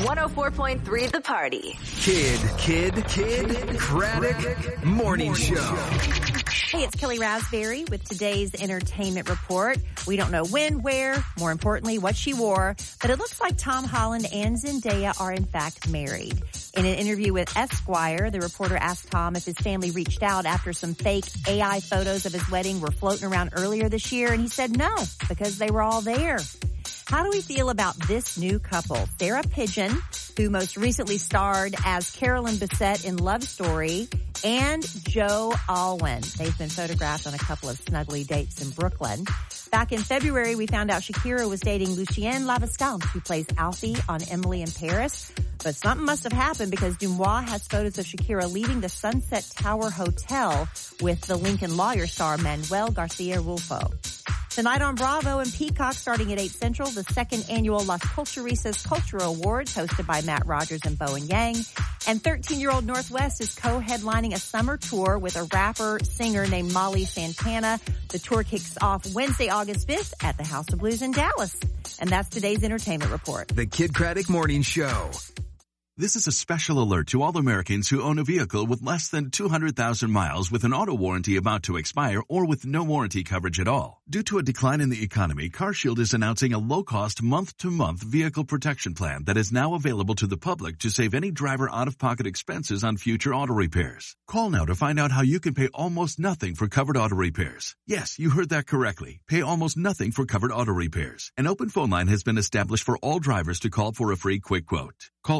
104.3 The Party. Kid Craddock Morning Show. Hey, it's Kelly Raspberry with today's entertainment report. We don't know when, where, more importantly, what she wore, but it looks like Tom Holland and Zendaya are in fact married. In an interview with Esquire, the reporter asked Tom if his family reached out after some fake AI photos of his wedding were floating around earlier this year, and he said no, because they were all there. How do we feel about this new couple? Sarah Pidgeon, who most recently starred as Carolyn Bessette in Love Story, and Joe Alwyn. They've been photographed on a couple of snuggly dates in Brooklyn. Back in February, we found out Shakira was dating Lucien Lavascante, who plays Alfie on Emily in Paris. But something must have happened because Dumois has photos of Shakira leaving the Sunset Tower Hotel with the Lincoln Lawyer star Manuel Garcia Rulfo. Tonight on Bravo and Peacock, starting at 8 Central, the second annual Las Culturistas Cultural Awards, hosted by Matt Rogers and Bowen Yang. And 13-year-old Northwest is co-headlining a summer tour with a rapper-singer named Molly Santana. The tour kicks off Wednesday, August 5th at the House of Blues in Dallas. And that's today's entertainment report. The Kid Craddock Morning Show. This is a special alert to all Americans who own a vehicle with less than 200,000 miles with an auto warranty about to expire or with no warranty coverage at all. Due to a decline in the economy, CarShield is announcing a low-cost month-to-month vehicle protection plan that is now available to the public to save any driver out-of-pocket expenses on future auto repairs. Call now to find out how you can pay almost nothing for covered auto repairs. Yes, you heard that correctly. Pay almost nothing for covered auto repairs. An open phone line has been established for all drivers to call for a free quick quote. Call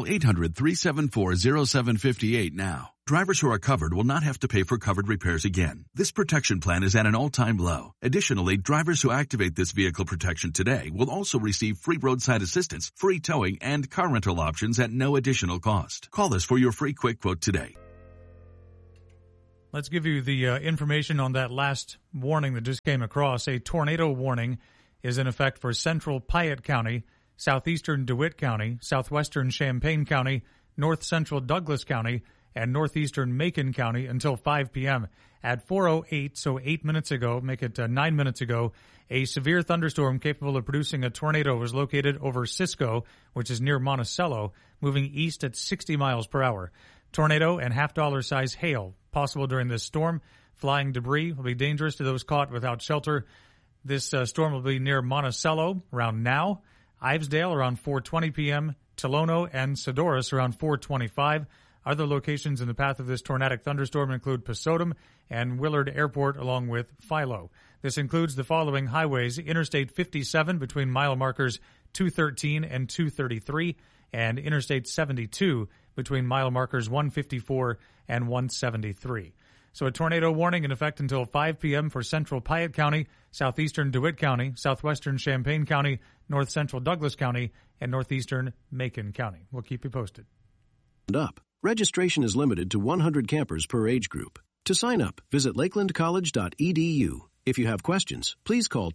800-374-0758 now. Drivers who are covered will not have to pay for covered repairs again. This protection plan is at an all-time low. Additionally, drivers who activate this vehicle protection today will also receive free roadside assistance, free towing, and car rental options at no additional cost. Call us for your free quick quote today. Let's give you the information on that last warning that just came across. A tornado warning is in effect for central Piatt County, southeastern DeWitt County, southwestern Champaign County, north central Douglas County, and northeastern Macon County until 5 p.m. At 4:08, so 8 minutes ago, make it 9 minutes ago, a severe thunderstorm capable of producing a tornado was located over Cisco, which is near Monticello, moving east at 60 miles per hour. Tornado and half-dollar size hail possible during this storm. Flying debris will be dangerous to those caught without shelter. This storm will be near Monticello around now, Ivesdale around 4:20 p.m., Tolono and Sedoris around 4:25. Other locations in the path of this tornadic thunderstorm include Pasodum and Willard Airport, along with Philo. This includes the following highways: Interstate 57 between mile markers 213 and 233, and Interstate 72 between mile markers 154 and 173. So a tornado warning in effect until 5 p.m. for central Piatt County, southeastern DeWitt County, southwestern Champaign County, north central Douglas County, and northeastern Macon County. We'll keep you posted. Registration is limited to 100 campers per age group. To sign up, visit lakelandcollege.edu. If you have questions, please call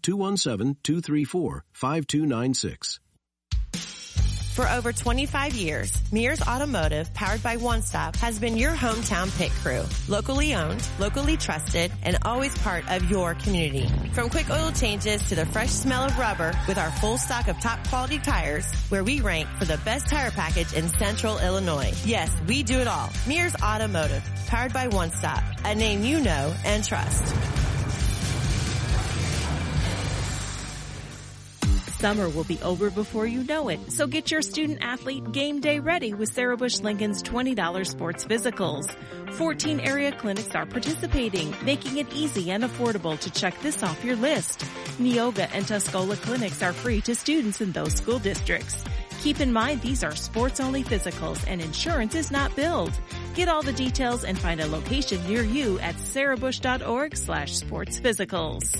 217-234-5296. For over 25 years, Mears Automotive, powered by One Stop, has been your hometown pit crew. Locally owned, locally trusted, and always part of your community. From quick oil changes to the fresh smell of rubber, with our full stock of top quality tires, where we rank for the best tire package in Central Illinois. Yes, we do it all. Mears Automotive, powered by One Stop, a name you know and trust. Summer will be over before you know it, so get your student-athlete game day ready with Sarah Bush Lincoln's $20 sports physicals. 14 area clinics are participating, making it easy and affordable to check this off your list. Neoga and Tuscola clinics are free to students in those school districts. Keep in mind these are sports-only physicals and insurance is not billed. Get all the details and find a location near you at sarahbush.org/sportsphysicals.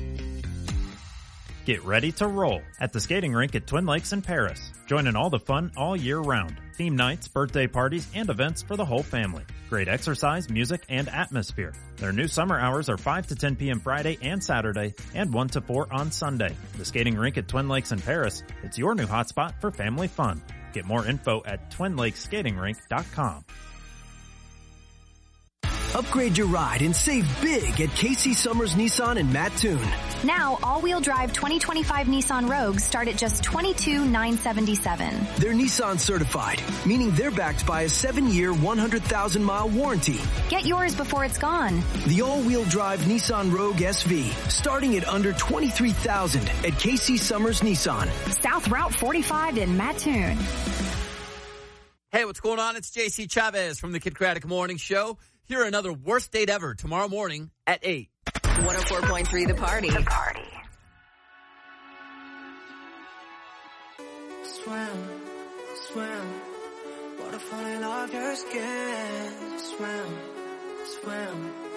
Get ready to roll at the skating rink at Twin Lakes in Paris. Join in all the fun all year round. Theme nights, birthday parties, and events for the whole family. Great exercise, music, and atmosphere. Their new summer hours are 5 to 10 p.m. Friday and Saturday, and 1 to 4 on Sunday. The skating rink at Twin Lakes in Paris, it's your new hotspot for family fun. Get more info at twinlakeskatingrink.com. Upgrade your ride and save big at Casey Summers Nissan in Mattoon. Now, all-wheel drive 2025 Nissan Rogues start at just $22,977. They're Nissan certified, meaning they're backed by a 7-year, 100,000-mile warranty. Get yours before it's gone. The all-wheel drive Nissan Rogue SV, starting at under $23,000 at KC Summers Nissan. South Route 45 in Mattoon. Hey, what's going on? It's JC Chavez from the Kid Craddock Morning Show. Here another worst date ever tomorrow morning at 8. 104.3 The Party. The Party. Swim, swim, water falling off your skin. Swim, swim.